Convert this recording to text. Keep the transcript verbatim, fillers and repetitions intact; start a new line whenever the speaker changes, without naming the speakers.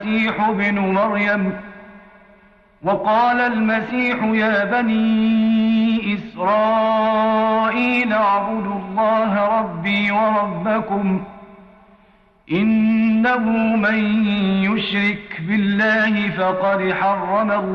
المسيح ابن مريم وقال المسيح يا بني إسرائيل اعبدوا الله ربي وربكم إنه من يشرك بالله فقد حرم الله